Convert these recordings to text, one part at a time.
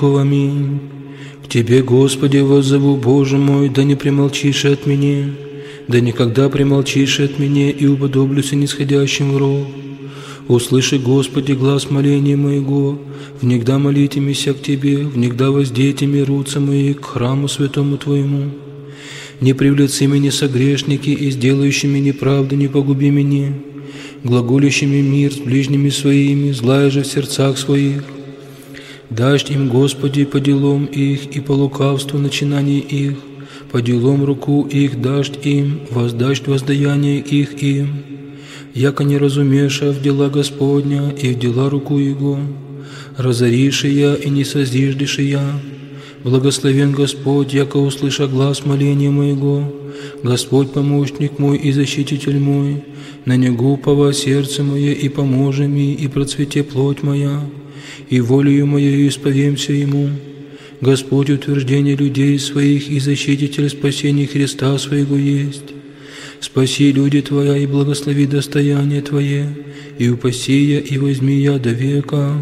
Аминь. К Тебе, Господи, воззову, Боже мой, да не примолчишь от меня, да никогда примолчишь от меня, и уподоблюся нисходящим в ров. Услыши, Господи, глаз моления моего, внегда молите мися к Тебе, внегда воздейте ми руцы мои к храму святому Твоему. Не привлеци меня согрешники, и сделающими неправду не погуби меня, глаголящими мир с ближними своими, злая же в сердцах своих. Дашь им, Господи, по делам их и по лукавству начинаний их, по делам руку их дашь им, воздашь воздаяние их им, яко не разумеша в дела Господня и в дела руку Его, разориши я и не созиждеши я. Благословен Господь, яко услыша глаз моления моего, Господь помощник мой и защититель мой, на Него упова сердце мое и поможи ми, и процвете плоть моя, и волею моею исповемся Ему. Господь утверждение людей своих и защититель спасения Христа своего есть. Спаси, люди Твоя, и благослови достояние Твое, и упаси я, и возьми я до века.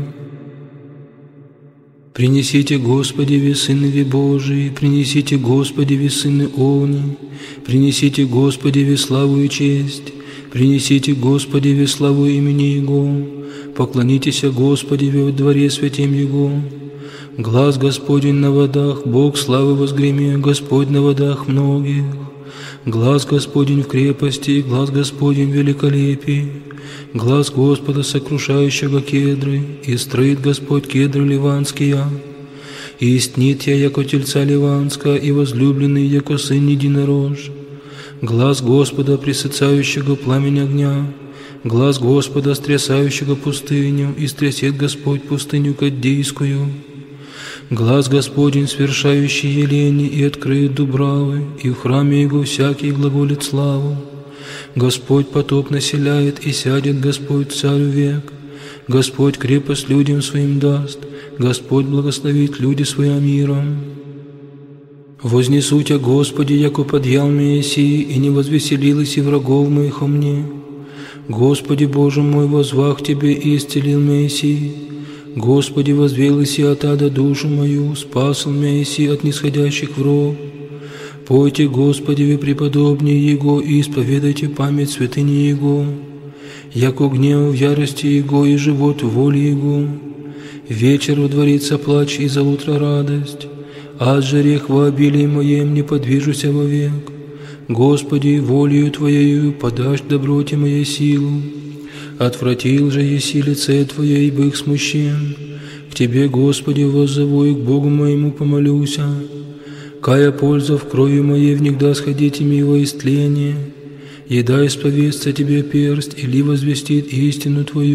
Принесите, Господи, весыны Божии, принесите, Господи, весыны овни, принесите, Господи, веславу и честь, принесите, Господи, веславу имени Его, поклонитесь, Господи, во дворе святем Его. Глаз Господень на водах, Бог славы возгреме, Господь на водах многих. Глаз Господень в крепости, глаз Господень в великолепии, глаз Господа, сокрушающего кедры, и строит Господь кедры ливанские. И истнит я, яко тельца ливанска, и возлюбленный, яко сын единорож. Глаз Господа, пресыцающего пламень огня, глаз Господа, стрясающего пустыню, и стрясет Господь пустыню Каддейскую. Глаз Господень, свершающий елени, и откроет дубравы, и в храме Его всякий глаголит славу. Господь потоп населяет, и сядет Господь царю век. Господь крепость людям своим даст, Господь благословит люди своим миром. Вознесу Тя, Господи, яко подъял меня сии, и не возвеселилась и врагов моих о мне. Господи, Боже мой, возвах Тебе и исцелил меня сии. Господи, возвел иси от ада душу мою, спасал меня иси от нисходящих враг. Пойте, Господи, вы преподобнее Его, и исповедайте память святыни Его, яко гнев в ярости Его и живот в воле Его. Вечер водворится плач, и за утро радость, ад же рех во обилии моем не подвижуся вовек. Господи, волею Твоею подашь доброте моей силу. Отвратил же еси лице Твое, и бых смущен. К Тебе, Господи, воззову, и к Богу моему помолюся. Кая польза в крови моей, внегда сходите ми во истление. Еда исповестся Тебе перст, или возвестит истину Твою.